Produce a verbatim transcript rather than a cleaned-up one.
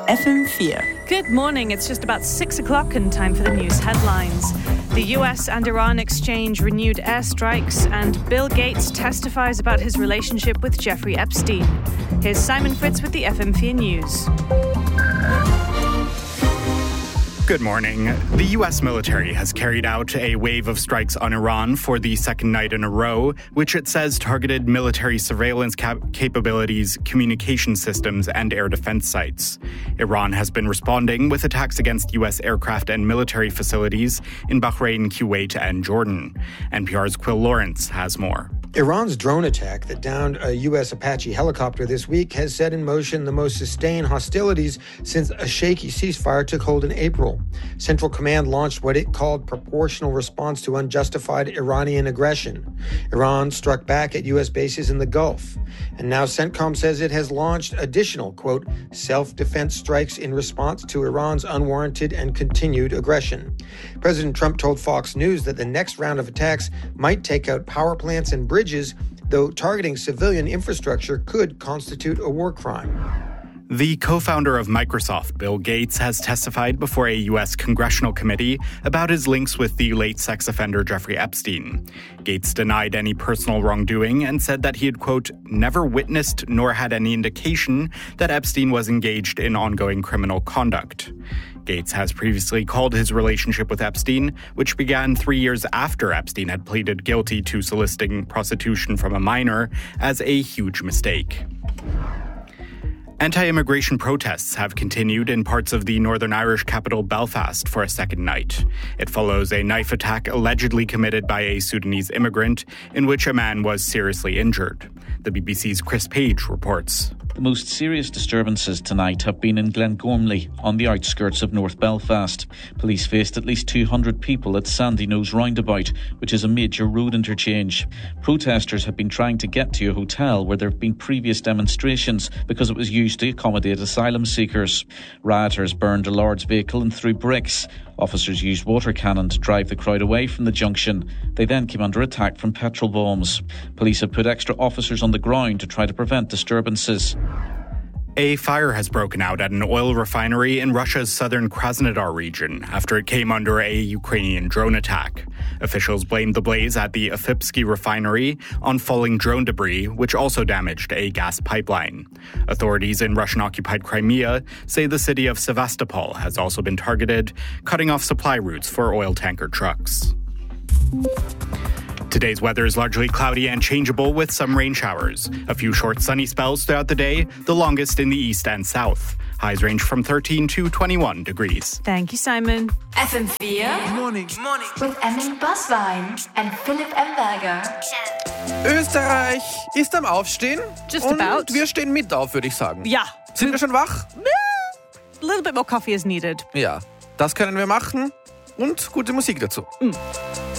F M four. Good morning. It's just about six o'clock and time for the news headlines. The U S and Iran exchange renewed airstrikes, and Bill Gates testifies about his relationship with Jeffrey Epstein. Here's Simon Fritz with the F M four News. Good morning. The U S military has carried out a wave of strikes on Iran for the second night in a row, which it says targeted military surveillance cap- capabilities, communication systems, and air defense sites. Iran has been responding with attacks against U S aircraft and military facilities in Bahrain, Kuwait, and Jordan. N P R's Quill Lawrence has more. Iran's drone attack that downed a U S Apache helicopter this week has set in motion the most sustained hostilities since a shaky ceasefire took hold in April. Central Command launched what it called proportional response to unjustified Iranian aggression. Iran struck back at U S bases in the Gulf. And now CENTCOM says it has launched additional, quote, self-defense strikes in response to Iran's unwarranted and continued aggression. President Trump told Fox News that the next round of attacks might take out power plants and bridges, though targeting civilian infrastructure could constitute a war crime. The co-founder of Microsoft, Bill Gates, has testified before a U S congressional committee about his links with the late sex offender Jeffrey Epstein. Gates denied any personal wrongdoing and said that he had, quote, never witnessed nor had any indication that Epstein was engaged in ongoing criminal conduct. Gates has previously called his relationship with Epstein, which began three years after Epstein had pleaded guilty to soliciting prostitution from a minor, as a huge mistake. Anti-immigration protests have continued in parts of the Northern Irish capital Belfast for a second night. It follows a knife attack allegedly committed by a Sudanese immigrant in which a man was seriously injured. The B B C's Chris Page reports. The most serious disturbances tonight have been in Glengormley, on the outskirts of North Belfast. Police faced at least two hundred people at Sandyknows roundabout, which is a major road interchange. Protesters have been trying to get to a hotel where there have been previous demonstrations because it was used to accommodate asylum seekers. Rioters burned a Lord's vehicle and threw bricks. Officers used water cannon to drive the crowd away from the junction. They then came under attack from petrol bombs. Police have put extra officers on the ground to try to prevent disturbances. A fire has broken out at an oil refinery in Russia's southern Krasnodar region after it came under a Ukrainian drone attack. Officials blamed the blaze at the Afipsky refinery on falling drone debris, which also damaged a gas pipeline. Authorities in Russian-occupied Crimea say the city of Sevastopol has also been targeted, cutting off supply routes for oil tanker trucks. Today's weather is largely cloudy and changeable with some rain showers. A few short sunny spells throughout the day, the longest in the east and south. Highs range from thirteen to twenty-one degrees. Thank you, Simon. F M four. Good morning. Good morning. With Emily Boswein and Philipp Emberger. Österreich ist am Aufstehen. Just und about. Wir stehen mit auf, würde ich sagen. Ja. Sind wir schon wach? A little bit more coffee is needed. Ja. Das können wir machen. Und gute Musik dazu. Mm.